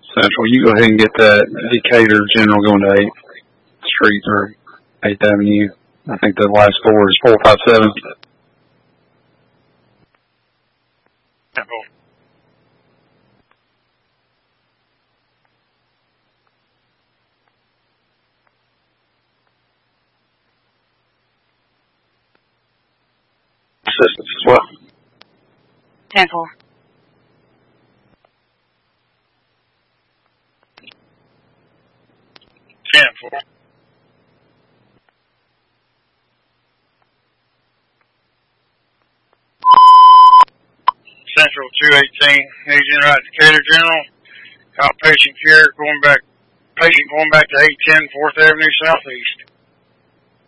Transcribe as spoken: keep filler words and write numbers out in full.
Central. You go ahead and get that Decatur General going to eighth Street or eighth Avenue. I think the last four is four five seven. Central. Assistance as well. ten four. ten four. Central two eighteen, Agent Right Decatur General. Outpatient care going back, patient going back to eight ten fourth Avenue Southeast.